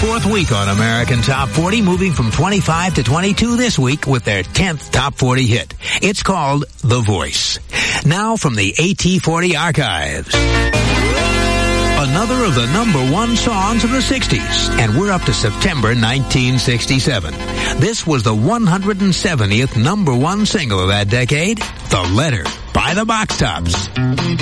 fourth week on American Top 40, moving from 25 to 22 this week with their 10th Top 40 hit. It's called The Voice. Now from the AT40 archives. Another of the number one songs of the 60s, and we're up to September 1967. This was the 170th number one single of that decade, The Letter by the Box Tops.